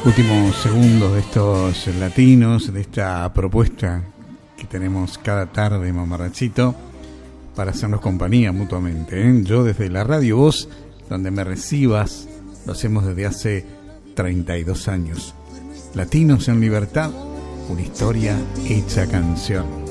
Últimos segundos de estos latinos, de esta propuesta que tenemos cada tarde, Mamarrachito, para hacernos compañía mutuamente, ¿eh? Yo desde la Radio Voz, donde me recibas, lo hacemos desde hace 32 años. Latinos en Libertad, una historia hecha canción.